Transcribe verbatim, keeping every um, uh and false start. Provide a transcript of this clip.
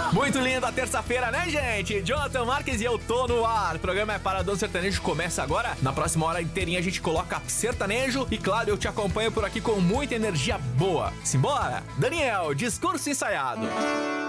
Muito linda a terça-feira, né, gente? Jonathan Marques e eu tô no ar. O programa é Paradão Sertanejo, começa agora. Na próxima hora inteirinha a gente coloca sertanejo. E claro, eu te acompanho por aqui com muita energia boa. Simbora? Daniel, discurso ensaiado.